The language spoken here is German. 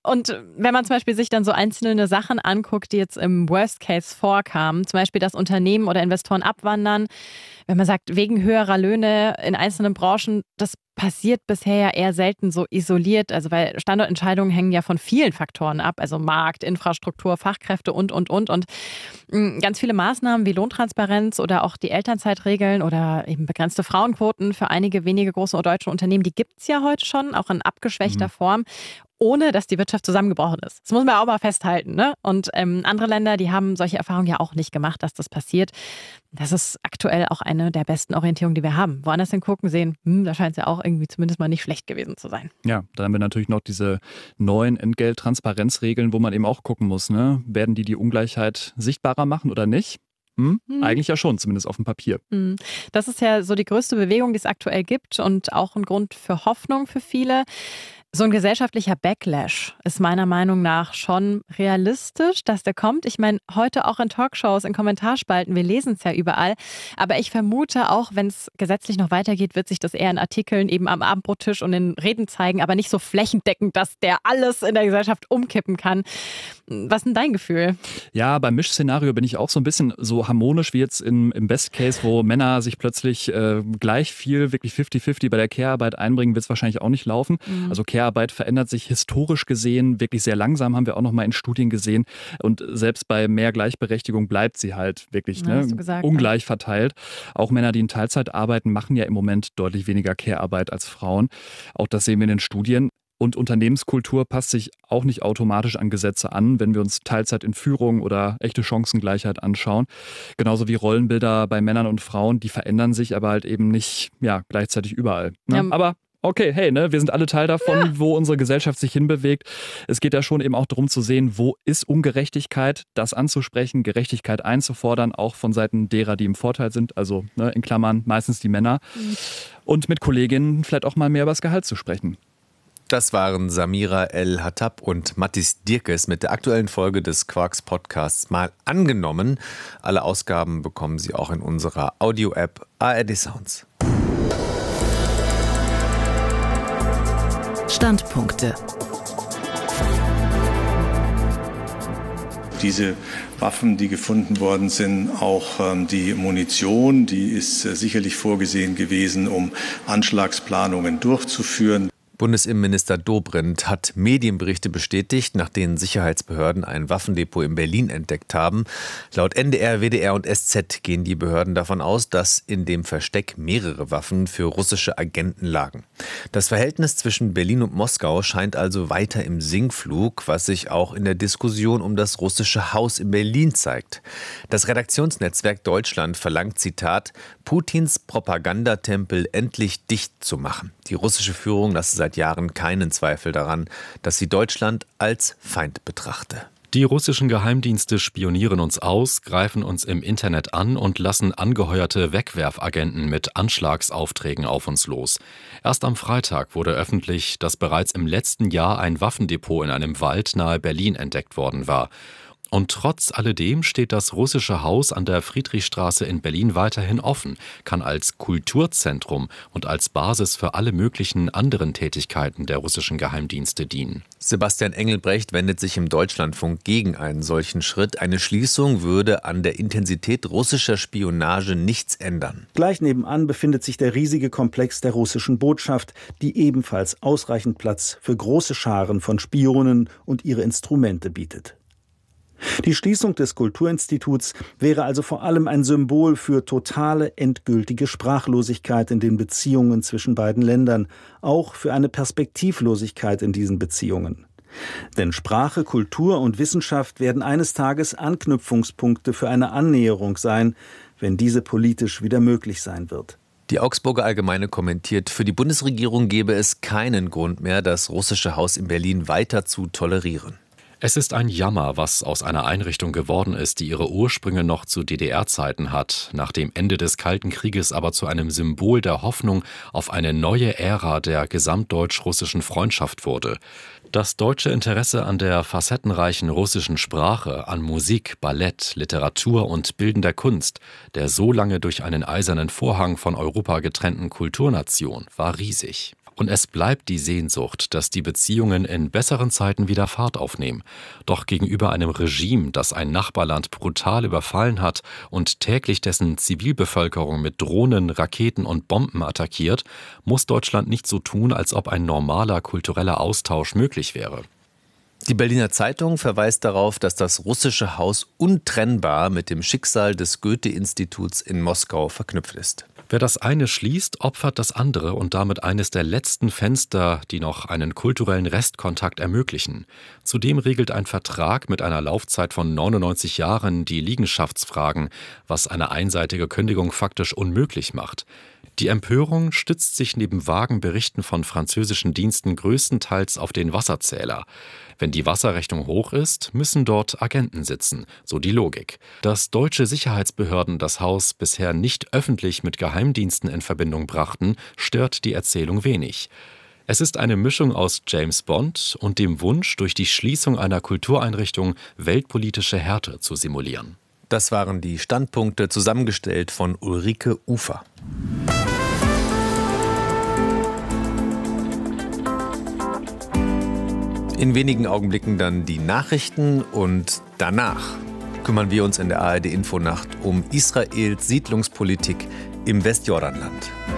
Und wenn man zum Beispiel sich dann so einzelne Sachen anguckt, die jetzt im Worst Case vorkamen, zum Beispiel, dass Unternehmen oder Investoren abwandern, wenn man sagt, wegen höherer Löhne in einzelnen Branchen, das passiert bisher ja eher selten so isoliert, also weil Standortentscheidungen hängen ja von vielen Faktoren ab, also Markt, Infrastruktur, Fachkräfte und. Und ganz viele Maßnahmen wie Lohntransparenz oder auch die Elternzeitregeln oder eben begrenzte Frauenquoten für einige wenige große deutsche Unternehmen, die gibt es ja heute schon, auch in abgeschwächter Form, ohne dass die Wirtschaft zusammengebrochen ist. Das muss man auch mal festhalten, ne? Und andere Länder, die haben solche Erfahrungen ja auch nicht gemacht, dass das passiert. Das ist aktuell auch eine der besten Orientierungen, die wir haben. Woanders hingucken, sehen, da scheint es ja auch irgendwie zumindest mal nicht schlecht gewesen zu sein. Ja, dann haben wir natürlich noch diese neuen Entgelttransparenzregeln, wo man eben auch gucken muss, ne? Werden die Ungleichheit sichtbarer machen oder nicht? Eigentlich ja schon, zumindest auf dem Papier. Das ist ja so die größte Bewegung, die es aktuell gibt und auch ein Grund für Hoffnung für viele. So ein gesellschaftlicher Backlash ist meiner Meinung nach schon realistisch, dass der kommt. Ich meine, heute auch in Talkshows, in Kommentarspalten, wir lesen es ja überall. Aber ich vermute auch, wenn es gesetzlich noch weitergeht, wird sich das eher in Artikeln eben am Abendbrottisch und in Reden zeigen, aber nicht so flächendeckend, dass der alles in der Gesellschaft umkippen kann. Was ist denn dein Gefühl? Ja, beim Mischszenario bin ich auch so ein bisschen so harmonisch wie jetzt im Best Case, wo Männer sich plötzlich gleich viel, wirklich 50-50 bei der Care-Arbeit einbringen, wird es wahrscheinlich auch nicht laufen. Also Care-Arbeit verändert sich historisch gesehen wirklich sehr langsam, haben wir auch noch mal in Studien gesehen. Und selbst bei mehr Gleichberechtigung bleibt sie halt wirklich ungleich verteilt. Auch Männer, die in Teilzeit arbeiten, machen ja im Moment deutlich weniger Care-Arbeit als Frauen. Auch das sehen wir in den Studien. Und Unternehmenskultur passt sich auch nicht automatisch an Gesetze an, wenn wir uns Teilzeit in Führung oder echte Chancengleichheit anschauen. Genauso wie Rollenbilder bei Männern und Frauen, die verändern sich aber halt eben nicht gleichzeitig überall. Ne? Ja. Aber okay, hey, wir sind alle Teil davon, wo unsere Gesellschaft sich hinbewegt. Es geht ja schon eben auch darum zu sehen, wo ist Ungerechtigkeit, das anzusprechen, Gerechtigkeit einzufordern, auch von Seiten derer, die im Vorteil sind, also in Klammern meistens die Männer. Und mit Kolleginnen vielleicht auch mal mehr über das Gehalt zu sprechen. Das waren Samira El-Hattab und Mattis Dierkes mit der aktuellen Folge des Quarks Podcasts mal angenommen. Alle Ausgaben bekommen Sie auch in unserer Audio-App ARD Sounds. Standpunkte. Diese Waffen, die gefunden worden sind, auch die Munition, die ist sicherlich vorgesehen gewesen, um Anschlagsplanungen durchzuführen. Bundesinnenminister Dobrindt hat Medienberichte bestätigt, nach denen Sicherheitsbehörden ein Waffendepot in Berlin entdeckt haben. Laut NDR, WDR und SZ gehen die Behörden davon aus, dass in dem Versteck mehrere Waffen für russische Agenten lagen. Das Verhältnis zwischen Berlin und Moskau scheint also weiter im Sinkflug, was sich auch in der Diskussion um das russische Haus in Berlin zeigt. Das Redaktionsnetzwerk Deutschland verlangt, Zitat, Putins Propagandatempel endlich dicht zu machen. Die russische Führung lasse seit Jahren keinen Zweifel daran, dass sie Deutschland als Feind betrachte. Die russischen Geheimdienste spionieren uns aus, greifen uns im Internet an und lassen angeheuerte Wegwerfagenten mit Anschlagsaufträgen auf uns los. Erst am Freitag wurde öffentlich, dass bereits im letzten Jahr ein Waffendepot in einem Wald nahe Berlin entdeckt worden war. Und trotz alledem steht das russische Haus an der Friedrichstraße in Berlin weiterhin offen, kann als Kulturzentrum und als Basis für alle möglichen anderen Tätigkeiten der russischen Geheimdienste dienen. Sebastian Engelbrecht wendet sich im Deutschlandfunk gegen einen solchen Schritt. Eine Schließung würde an der Intensität russischer Spionage nichts ändern. Gleich nebenan befindet sich der riesige Komplex der russischen Botschaft, die ebenfalls ausreichend Platz für große Scharen von Spionen und ihre Instrumente bietet. Die Schließung des Kulturinstituts wäre also vor allem ein Symbol für totale, endgültige Sprachlosigkeit in den Beziehungen zwischen beiden Ländern, auch für eine Perspektivlosigkeit in diesen Beziehungen. Denn Sprache, Kultur und Wissenschaft werden eines Tages Anknüpfungspunkte für eine Annäherung sein, wenn diese politisch wieder möglich sein wird. Die Augsburger Allgemeine kommentiert, für die Bundesregierung gäbe es keinen Grund mehr, das russische Haus in Berlin weiter zu tolerieren. Es ist ein Jammer, was aus einer Einrichtung geworden ist, die ihre Ursprünge noch zu DDR-Zeiten hat, nach dem Ende des Kalten Krieges aber zu einem Symbol der Hoffnung auf eine neue Ära der gesamtdeutsch-russischen Freundschaft wurde. Das deutsche Interesse an der facettenreichen russischen Sprache, an Musik, Ballett, Literatur und bildender Kunst, der so lange durch einen eisernen Vorhang von Europa getrennten Kulturnation, war riesig. Und es bleibt die Sehnsucht, dass die Beziehungen in besseren Zeiten wieder Fahrt aufnehmen. Doch gegenüber einem Regime, das ein Nachbarland brutal überfallen hat und täglich dessen Zivilbevölkerung mit Drohnen, Raketen und Bomben attackiert, muss Deutschland nicht so tun, als ob ein normaler kultureller Austausch möglich wäre. Die Berliner Zeitung verweist darauf, dass das russische Haus untrennbar mit dem Schicksal des Goethe-Instituts in Moskau verknüpft ist. Wer das eine schließt, opfert das andere und damit eines der letzten Fenster, die noch einen kulturellen Restkontakt ermöglichen. Zudem regelt ein Vertrag mit einer Laufzeit von 99 Jahren die Liegenschaftsfragen, was eine einseitige Kündigung faktisch unmöglich macht. Die Empörung stützt sich neben vagen Berichten von französischen Diensten größtenteils auf den Wasserzähler. Wenn die Wasserrechnung hoch ist, müssen dort Agenten sitzen, so die Logik. Dass deutsche Sicherheitsbehörden das Haus bisher nicht öffentlich mit Geheimdiensten in Verbindung brachten, stört die Erzählung wenig. Es ist eine Mischung aus James Bond und dem Wunsch, durch die Schließung einer Kultureinrichtung weltpolitische Härte zu simulieren. Das waren die Standpunkte, zusammengestellt von Ulrike Ufer. In wenigen Augenblicken dann die Nachrichten und danach kümmern wir uns in der ARD Infonacht um Israels Siedlungspolitik im Westjordanland.